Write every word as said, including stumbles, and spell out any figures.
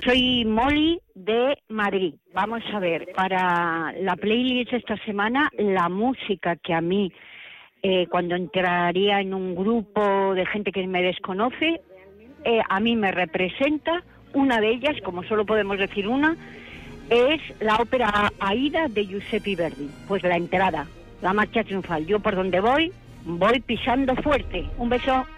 soy Molly de Madrid. Vamos a ver, para la playlist esta semana, la música que a mí, eh, cuando entraría en un grupo de gente que me desconoce, eh, a mí me representa, una de ellas, como solo podemos decir una, es la ópera Aida de Giuseppe Verdi. Pues la entrada, la marcha triunfal. Yo por donde voy, voy pisando fuerte. Un beso.